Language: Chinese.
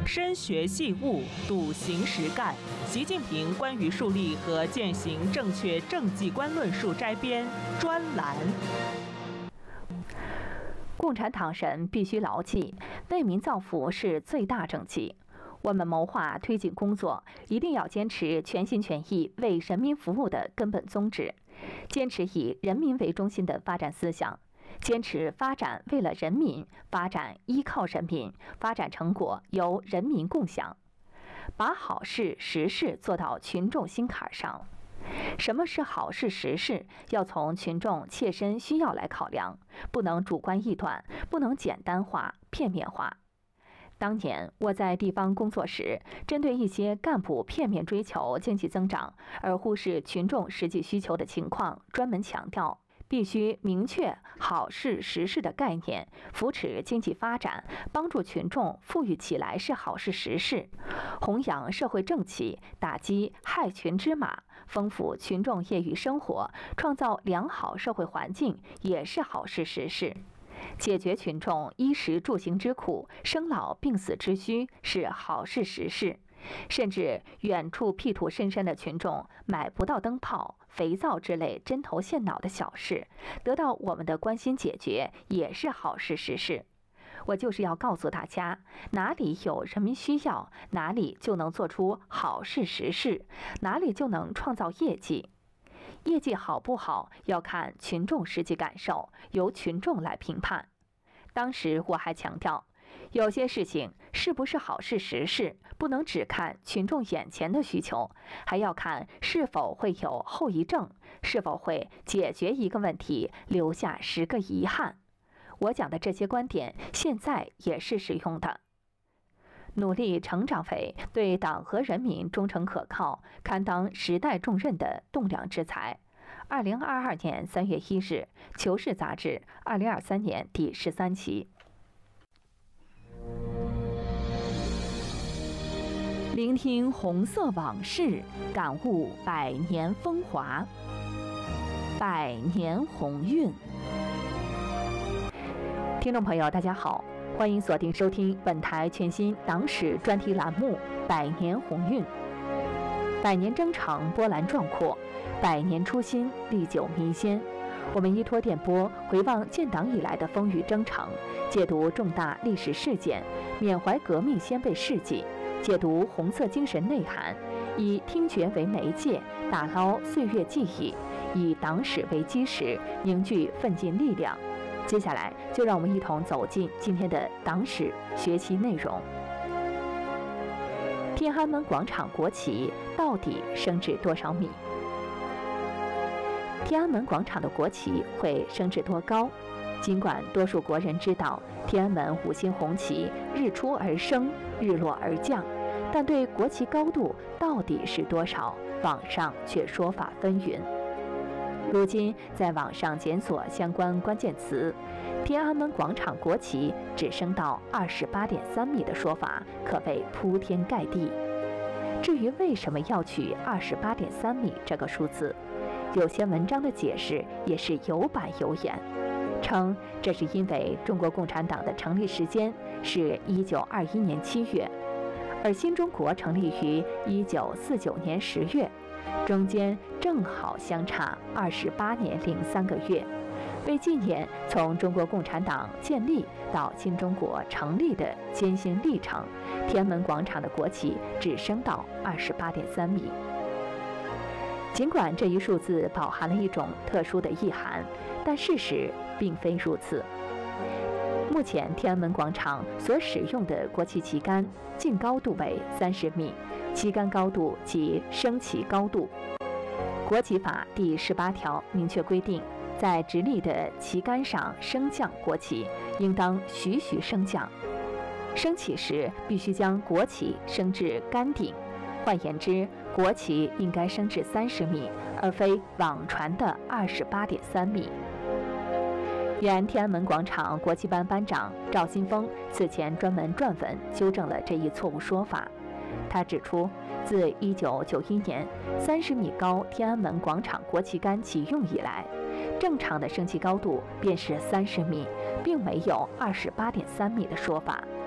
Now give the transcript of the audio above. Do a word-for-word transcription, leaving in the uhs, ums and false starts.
深学细悟，笃行实干。习近平关于树立和践行正确政绩观论述摘编专栏。 共产党人必须牢记，为民造福是最大政绩。我们谋划推进工作，一定要坚持全心全意为人民服务的根本宗旨，坚持以人民为中心的发展思想，坚持发展为了人民，发展依靠人民，发展成果由人民共享，把好事实事做到群众心坎上。什么是好事实事？要从群众切身需要来考量，不能主观臆断，不能简单化、片面化。当年我在地方工作时，针对一些干部片面追求经济增长而忽视群众实际需求的情况，专门强调必须明确好事实事的概念，扶持经济发展，帮助群众富裕起来是好事实事，弘扬社会正气，打击害群之马，丰富群众业余生活，创造良好社会环境也是好事实事。解决群众衣食住行之苦、生老病死之需是好事实事。甚至远处僻土深山的群众买不到灯泡、肥皂之类针头线脑的小事，得到我们的关心解决也是好事实事。我就是要告诉大家，哪里有人民需要，哪里就能做出好事实事，哪里就能创造业绩。业绩好不好，要看群众实际感受，由群众来评判。当时我还强调，有些事情是不是好事实事，不能只看群众眼前的需求，还要看是否会有后遗症，是否会解决一个问题，留下十个遗憾。我讲的这些观点，现在也是适用的。努力成长为对党和人民忠诚可靠、堪当时代重任的栋梁之才。二零二二年三月一日，《求是》杂志二零二三年第十三期。聆听红色往事，感悟百年风华，百年鸿运。听众朋友，大家好，欢迎锁定收听本台全新党史专题栏目《百年鸿运》。百年征程波澜壮阔，百年初心历久弥坚。我们依托电波回望建党以来的风雨征程，解读重大历史事件，缅怀革命先辈事迹，解读红色精神内涵，以听觉为媒介，打捞岁月记忆，以党史为基石，凝聚奋进力量。接下来，就让我们一同走进今天的党史学习内容。天安门广场国旗到底升至多少米？天安门广场的国旗会升至多高？尽管多数国人知道天安门五星红旗日出而生，日落而降，但对国旗高度到底是多少，网上却说法纷纭。如今在网上检索相关关键词，天安门广场国旗只升到二十八点三米的说法可谓铺天盖地。至于为什么要取二十八点三米这个数字，有些文章的解释也是有板有眼，称这是因为中国共产党的成立时间是一九二一年七月，而新中国成立于一九四九年十月，中间正好相差二十八年零三个月。为纪念从中国共产党建立到新中国成立的艰辛历程，天安门广场的国旗只升到二十八点三米。尽管这一数字饱含了一种特殊的意涵，但事实并非如此。目前天安门广场所使用的国旗旗杆净高度为三十米，旗杆高度即升旗高度。国旗法第十八条明确规定，在直立的旗杆上升降国旗，应当徐徐升降。升起时必须将国旗升至杆顶，换言之，国旗应该升至三十米，而非网传的二十八点三米。原天安门广场国旗班班长赵新峰此前专门撰文纠正了这一错误说法。他指出，自一九九一年三十米高天安门广场国旗杆启用以来，正常的升旗高度便是三十米，并没有二十八点三米的说法。